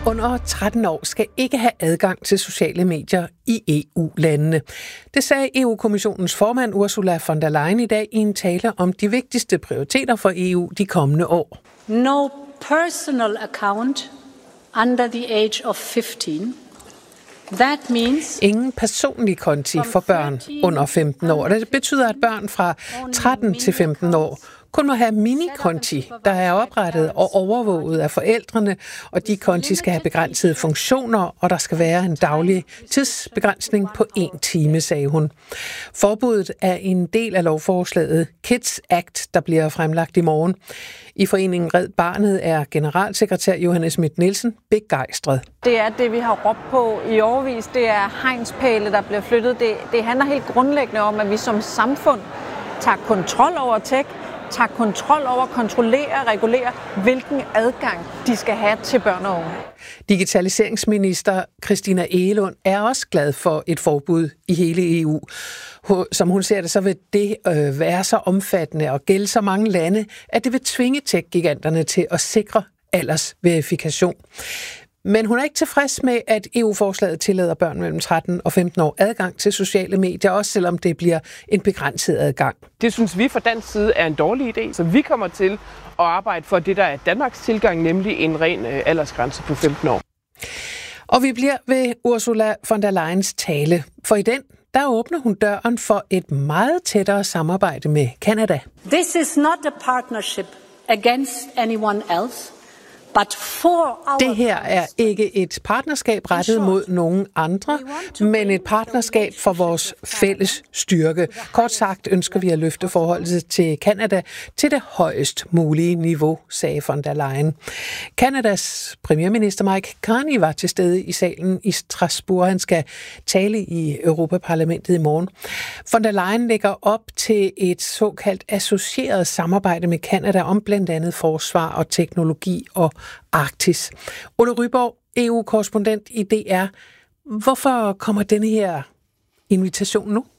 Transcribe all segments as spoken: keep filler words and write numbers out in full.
under tretten år skal ikke have adgang til sociale medier i E U-landene. Det sagde E U-kommissionens formand Ursula von der Leyen i dag i en tale om de vigtigste prioriteter for E U de kommende år. No personal account under the age of fifteen. That means Ingen personlige konti for børn under femten år. Det betyder, at børn fra tretten til femten år kun må have minikonti, der er oprettet og overvåget af forældrene, og de konti skal have begrænsede funktioner, og der skal være en daglig tidsbegrænsning på en time, sagde hun. Forbuddet er en del af lovforslaget Kids Act, der bliver fremlagt i morgen. I foreningen Red Barnet er generalsekretær Johanne Schmidt Nielsen begejstret. Det er det, vi har råbt på i årevis. Det er hegnspæle, der bliver flyttet. Det, det handler helt grundlæggende om, at vi som samfund tager kontrol over tech, tager kontrol over, kontrollerer og regulerer, hvilken adgang de skal have til børn og unge. Digitaliseringsminister Christina Egelund er også glad for et forbud i hele E U. Som hun ser det, så vil det øh, være så omfattende og gælde så mange lande, at det vil tvinge tech-giganterne til at sikre aldersverifikation. Men hun er ikke tilfreds med, at E U-forslaget tillader børn mellem tretten og femten år adgang til sociale medier, også selvom det bliver en begrænset adgang. Det synes vi fra dansk side er en dårlig idé, så vi kommer til at arbejde for det, der er Danmarks tilgang, nemlig en ren aldersgrænse på femten år. Og vi bliver ved Ursula von der Leyens tale, for i den der åbner hun døren for et meget tættere samarbejde med Canada. this is not a partnership against anyone else. But for our Det her er ikke et partnerskab rettet mod nogen andre, men et partnerskab for vores fælles styrke. Kort sagt ønsker vi at løfte forholdet til Canada til det højest mulige niveau, sagde von der Leyen. Kanadas premierminister Mike Carney var til stede i salen i Strasbourg. Han skal tale i Europaparlamentet i morgen. Von der Leyen lægger op til et såkaldt associeret samarbejde med Canada om blandt andet forsvar og teknologi og Arktis. Ole Ryborg, E U-korrespondent i D R. Hvorfor kommer denne her invitation nu?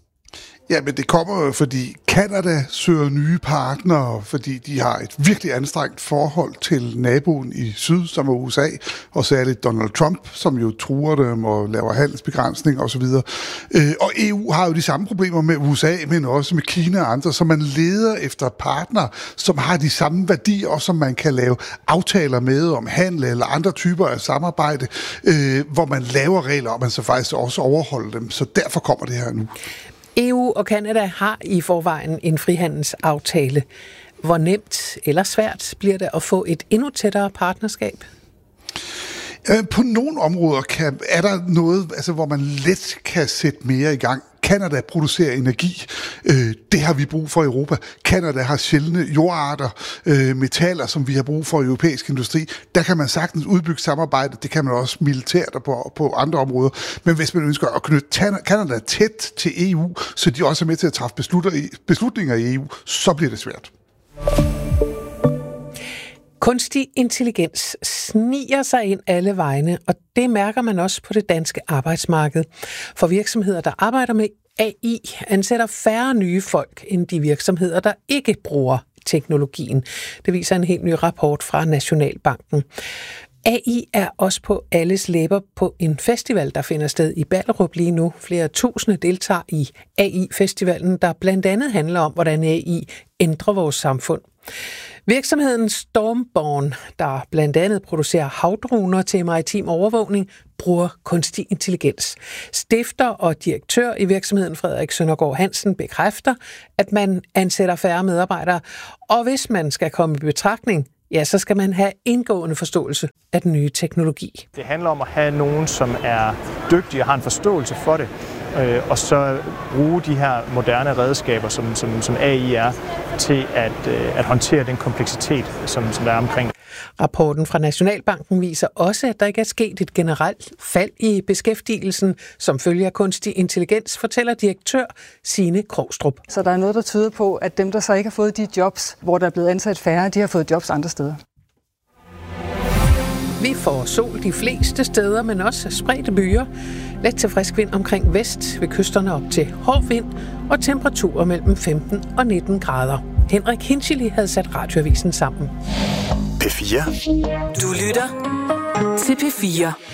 Ja, men det kommer jo, fordi Canada søger nye partnere, fordi de har et virkelig anstrengt forhold til naboen i syd, som er U S A, og særligt Donald Trump, som jo truer dem og laver handelsbegrænsning osv. Og E U har jo de samme problemer med U S A, men også med Kina og andre, så man leder efter partnere, som har de samme værdier, og som man kan lave aftaler med om handel eller andre typer af samarbejde, hvor man laver regler, og man så faktisk også overholder dem. Så derfor kommer det her nu. E U og Canada har i forvejen en frihandelsaftale. Hvor nemt eller svært bliver det at få et endnu tættere partnerskab? På nogle områder kan, er der noget, altså, hvor man let kan sætte mere i gang. Canada producerer energi. Det har vi brug for i Europa. Canada har sjældne jordarter, metaller, som vi har brug for i europæisk industri. Der kan man sagtens udbygge samarbejdet. Det kan man også militært og på, på andre områder. Men hvis man ønsker at knytte Canada tæt til E U, så de også er med til at træffe beslutninger i E U, så bliver det svært. Kunstig intelligens sniger sig ind alle vegne, og det mærker man også på det danske arbejdsmarked. For virksomheder, der arbejder med A I, ansætter færre nye folk end de virksomheder, der ikke bruger teknologien. Det viser en helt ny rapport fra Nationalbanken. A I er også på alles læber på en festival, der finder sted i Ballerup lige nu. Flere tusinde deltager i A I-festivalen, der blandt andet handler om, hvordan A I ændrer vores samfund. Virksomheden Stormborn, der blandt andet producerer havdroner til maritim overvågning, bruger kunstig intelligens. Stifter og direktør i virksomheden Frederik Søndergaard Hansen bekræfter, at man ansætter færre medarbejdere, og hvis man skal komme i betragtning, ja, så skal man have indgående forståelse af den nye teknologi. Det handler om at have nogen, som er dygtige og har en forståelse for det, og så bruge de her moderne redskaber, som, som, som A I er, til at, at håndtere den kompleksitet, som, som der er omkring. Rapporten fra Nationalbanken viser også, at der ikke er sket et generelt fald i beskæftigelsen, som følger kunstig intelligens, fortæller direktør Signe Krogstrup. Så der er noget, der tyder på, at dem, der så ikke har fået de jobs, hvor der er blevet ansat færre, de har fået jobs andre steder. Vi får sol de fleste steder, men også spredte byer. Let til frisk vind omkring vest, ved kysterne op til hård vind og temperaturer mellem femten og nitten grader. Henrik Hinchili havde sat radioavisen sammen. P fire. Du lytter til til P fire.